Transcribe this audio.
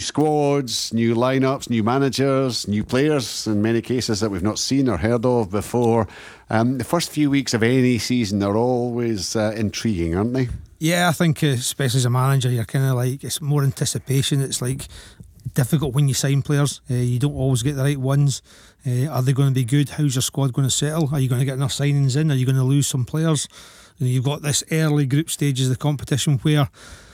squads, new lineups, new managers, new players in many cases that we've not seen or heard of before. The first few weeks of any season are always intriguing, aren't they? Yeah, I think especially as a manager, you're kind of like, it's more anticipation. It's like difficult when you sign players. You don't always get the right ones. Are they going to be good? How's your squad going to settle? Are you going to get enough signings in? Are you going to lose some players? You've got this early group stages of the competition where